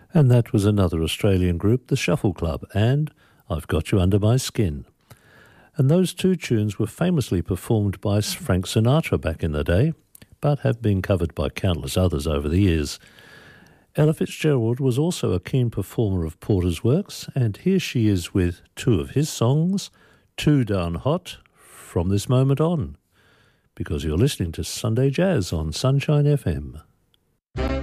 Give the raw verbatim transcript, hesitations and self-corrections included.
And that was another Australian group, the Shuffle Club, and I've Got You Under My Skin. And those two tunes were famously performed by Frank Sinatra back in the day, but have been covered by countless others over the years. Ella Fitzgerald was also a keen performer of Porter's works, and here she is with two of his songs, Too Darn Hot, from this moment on, because you're listening to Sunday Jazz on Sunshine F M.